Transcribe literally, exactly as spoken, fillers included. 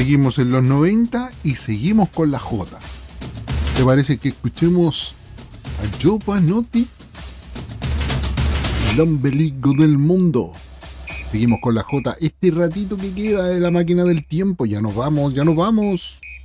Seguimos en los noventa y seguimos con la J. ¿Te parece que escuchemos a Jovanotti? El ombeligo del mundo. Seguimos con la J. Este ratito que queda de la máquina del tiempo. Ya nos vamos, ya nos vamos.